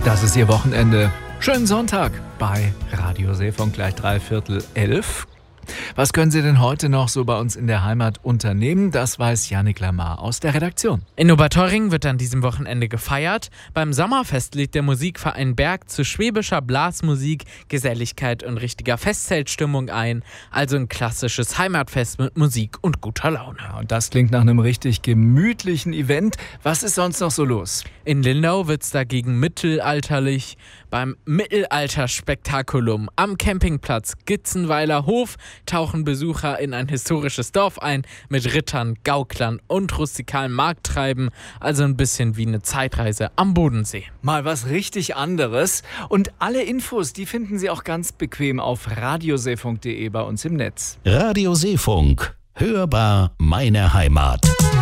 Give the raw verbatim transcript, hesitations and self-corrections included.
Das ist Ihr Wochenende. Schönen Sonntag bei Radio Seefunk, gleich drei Viertel elf. Was können Sie denn heute noch so bei uns in der Heimat unternehmen? Das weiß Yannick Lamar aus der Redaktion. In Oberteuring wird an diesem Wochenende gefeiert. Beim Sommerfest lädt der Musikverein Berg zu schwäbischer Blasmusik, Geselligkeit und richtiger Festzeltstimmung ein. Also ein klassisches Heimatfest mit Musik und guter Laune. Ja, und das klingt nach einem richtig gemütlichen Event. Was ist sonst noch so los? In Lindau wird es dagegen mittelalterlich. Beim Mittelalter-Spektakulum am Campingplatz Gitzenweiler Hof tauchen Besucher in ein historisches Dorf ein mit Rittern, Gauklern und rustikalem Markttreiben, also ein bisschen wie eine Zeitreise am Bodensee. Mal was richtig anderes. Und alle Infos, die finden Sie auch ganz bequem auf radioseefunk punkt de bei uns im Netz. Radio Seefunk, hörbar meine Heimat.